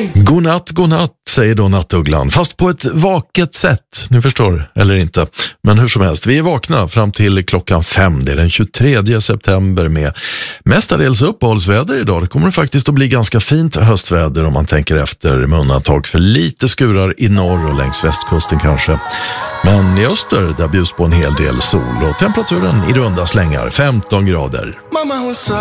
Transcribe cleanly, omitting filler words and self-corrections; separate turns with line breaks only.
Godnatt, säger då nattugglan. Fast på ett vaket sätt, ni förstår, eller inte. Men hur som helst, vi är vakna fram till klockan 5. Det är den 23 september med mestadels uppehållsväder idag. Det kommer faktiskt att bli ganska fint höstväder om man tänker efter, med undantag för lite skurar i norr och längs västkusten kanske. Men i öster, där bjuds på en hel del sol och temperaturen i runda slängar 15 grader.
Mamma, hon sa